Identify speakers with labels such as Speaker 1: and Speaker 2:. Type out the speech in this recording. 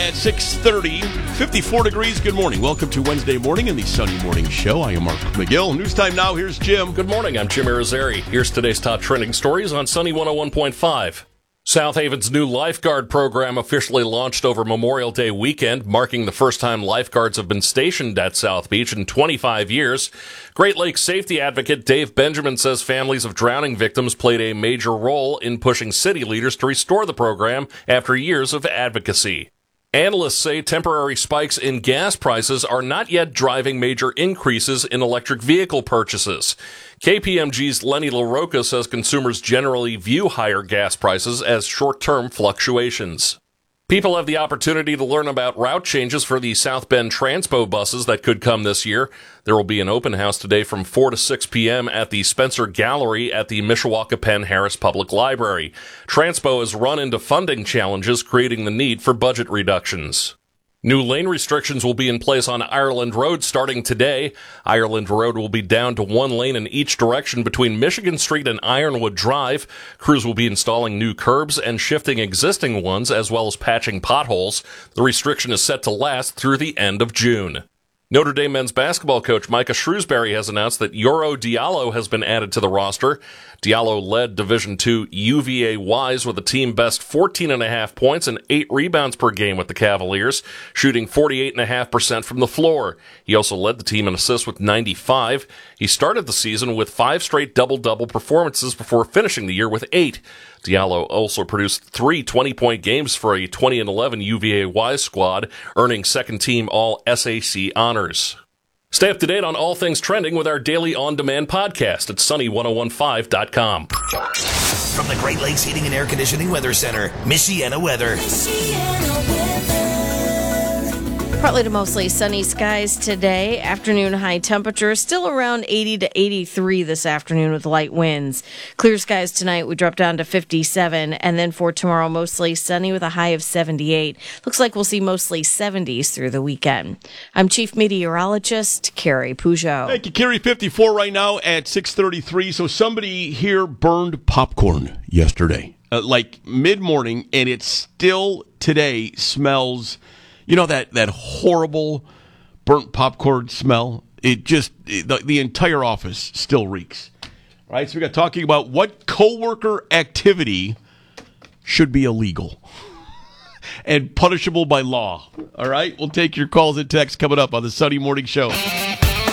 Speaker 1: at 6:30, 54 degrees. Good morning. Welcome to Wednesday morning in the Sunny Morning Show. I am Mark McGill. News time now. Here's Jim.
Speaker 2: Good morning. I'm Jim Irizarry. Here's today's top trending stories on Sunny 101.5. South Haven's new lifeguard program officially launched over Memorial Day weekend, marking the first time lifeguards have been stationed at South Beach in 25 years. Great Lakes safety advocate Dave Benjamin says families of drowning victims played a major role in pushing city leaders to restore the program after years of advocacy. Analysts say temporary spikes in gas prices are not yet driving major increases in electric vehicle purchases. KPMG's Lenny LaRocca says consumers generally view higher gas prices as short-term fluctuations. People have the opportunity to learn about route changes for the South Bend Transpo buses that could come this year. There will be an open house today from 4 to 6 p.m. at the Spencer Gallery at the Mishawaka Penn Harris Public Library. Transpo has run into funding challenges, creating the need for budget reductions. New lane restrictions will be in place on Ireland Road starting today. Ireland Road will be down to one lane in each direction between Michigan Street and Ironwood Drive. Crews will be installing new curbs and shifting existing ones, as well as patching potholes. The restriction is set to last through the end of June. Notre Dame men's basketball coach Micah Shrewsbury has announced that Yoro Diallo has been added to the roster. Diallo led Division II UVA Wise with a team-best 14.5 points and 8 rebounds per game with the Cavaliers, shooting 48.5% from the floor. He also led the team in assists with 95. He started the season with 5 straight double-double performances before finishing the year with 8. Diallo also produced 3 20-point games for a 20-11 UVA Wise squad, earning second-team All-SAC honors. Stay up to date on all things trending with our daily on-demand podcast at sunny1015.com.
Speaker 3: From the Great Lakes Heating and Air Conditioning Weather Center, Michiana Weather.
Speaker 4: Partly to mostly sunny skies today. Afternoon high temperature still around 80 to 83 this afternoon with light winds. Clear skies tonight. We drop down to 57. And then for tomorrow, mostly sunny with a high of 78. Looks like we'll see mostly 70s through the weekend. I'm Chief Meteorologist Carrie Peugeot.
Speaker 1: Thank you, Carrie. 54 right now at 6:33. So somebody here burned popcorn yesterday, like mid-morning, and it still today smells... You know that horrible burnt popcorn smell? The entire office still reeks. All right, so we got talking about what coworker activity should be illegal and punishable by law. All right, we'll take your calls and texts coming up on the Sunny Morning Show.